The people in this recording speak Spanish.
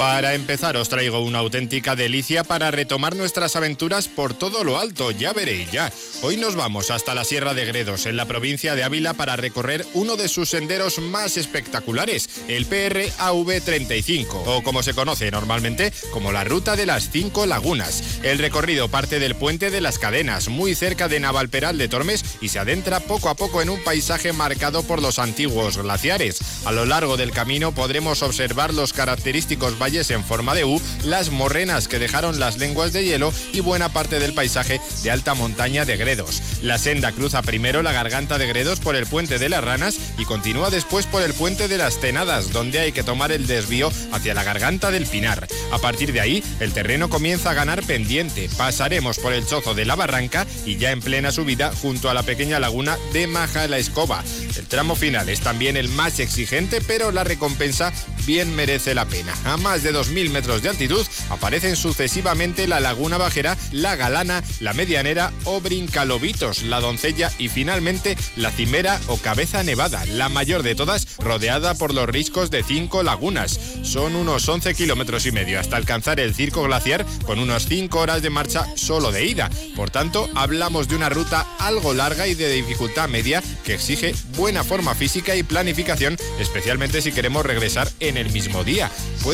Para empezar os traigo una auténtica delicia para retomar nuestras aventuras por todo lo alto, ya veréis ya. Hoy nos vamos hasta la Sierra de Gredos, en la provincia de Ávila, para recorrer uno de sus senderos más espectaculares, el PRAV35, o como se conoce normalmente como la Ruta de las 5 Lagunas. El recorrido parte del Puente de las Cadenas, muy cerca de Navalperal de Tormes, y se adentra poco a poco en un paisaje marcado por los antiguos glaciares. A lo largo del camino podremos observar los característicos valles en forma de U, las morrenas que dejaron las lenguas de hielo y buena parte del paisaje de alta montaña de Gredos. La senda cruza primero la garganta de Gredos por el Puente de las Ranas y continúa después por el Puente de las Tenadas, donde hay que tomar el desvío hacia la garganta del Pinar. A partir de ahí, el terreno comienza a ganar pendiente. Pasaremos por el Chozo de la Barranca y ya en plena subida junto a la pequeña laguna de Majalaescova. El tramo final es también el más exigente, pero la recompensa bien merece la pena. A más de 2.000 metros de altitud aparecen sucesivamente la Laguna Bajera, la Galana, la Medianera o Brincalobitos, la Doncella y finalmente la Cimera o Cabeza Nevada, la mayor de todas, rodeada por los riscos de 5 lagunas. Son unos 11 kilómetros y medio hasta alcanzar el Circo Glaciar, con unos 5 horas de marcha solo de ida. Por tanto, hablamos de una ruta algo larga y de dificultad media que exige buena forma física y planificación, especialmente si queremos regresar en el mismo día.